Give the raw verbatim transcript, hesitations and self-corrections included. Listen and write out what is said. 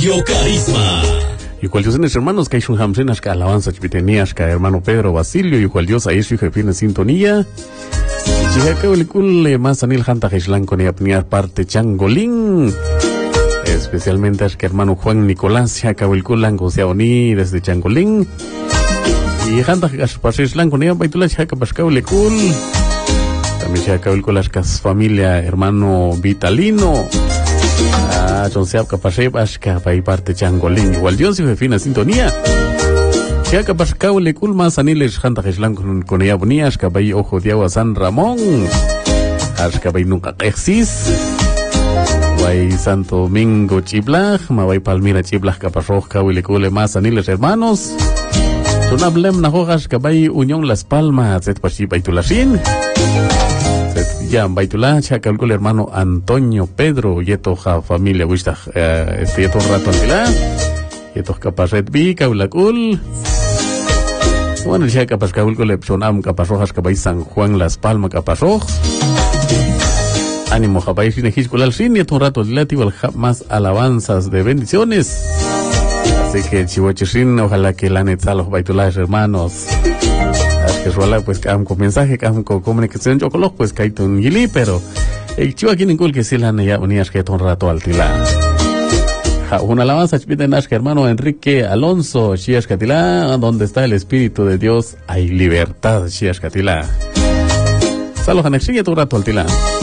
Yo Carisma. Y cual Dios en hermanos que hay un hamsenas que alabanza chipitenías que hermano Pedro Basilio y cual Dios ahí su jefe en sintonía. Chica que el más anil hanta Jeslan con ella parte Changolín. Especialmente es que hermano Juan Nicolás ya acabó el culan con Seaoní desde Changolín. Y hanta que pasé Jeslan con ella baitula ya que pascao le cool. También ya acabó el culas que familia hermano Vitalino. Ah, entonces capaz vas que para parte Changolín igual Dios y jefe en sintonía. Ya que pascao le cool más aniles hanta Jeslan con con ella bonías que para ojo de agua San Ramón. As que para nunca exis. Vai Santo Domingo Chiblaj, ma vai Palmira Chiblaj Caparroj, Cahuile Cule más aniles hermanos. Son hablem na hojas que vai Unión Las Palmas, et pachi baitulasin. Ya baitula, cha calcula hermano Antonio Pedro, yeto ja familia gusta este yeto rato antila. Yeto caparet bi, caula cool. Bueno, ya capas caulcule sonam caparrojas que vai San Juan Las Palmas Caparroj. Ánimo, Japay, sin ejisculal, sin y un rato relativo más alabanzas de bendiciones. Así que, chihuachirin, ojalá que la neta los baitulares hermanos. Así que, suela, pues, que con mensaje, que con comunicación, yo coloco, pues, que hay un gili, pero, el chivo aquí, ningún que si la neya unías que un rato al tila. Una alabanza, chipita en Ashka, hermano Enrique Alonso, Chias Catila, donde está el Espíritu de Dios, hay libertad, Chias Catila. Saludos, Anexi, y un rato al tila.